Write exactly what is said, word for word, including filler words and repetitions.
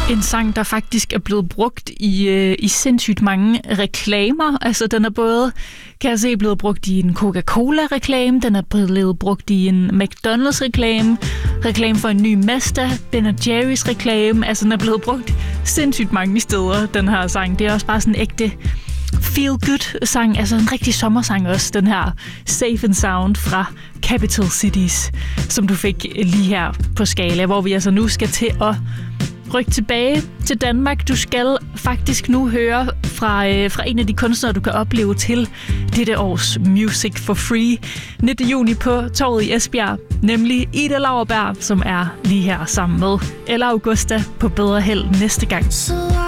En sang, der faktisk er blevet brugt i, øh, i sindssygt mange reklamer. Altså, den er både, kan jeg se, blevet brugt i en Coca-Cola-reklame, den er blevet brugt i en McDonald's-reklame, reklame for en ny Mazda, Ben og Jerry's reklame. Altså, den er blevet brugt sindssygt mange steder, den her sang. Det er også bare sådan en ægte feel-good-sang, altså en rigtig sommersang også, den her Safe and Sound fra Capital Cities, som du fik lige her på Skala, hvor vi altså nu skal til at rykke tilbage til Danmark. Du skal faktisk nu høre fra, øh, fra en af de kunstnere, du kan opleve til dette års Music for Free nittende juni på Torvet i Esbjerg, nemlig Ida Lauerberg, som er lige her sammen med Ella Augusta på Bedre Held næste gang.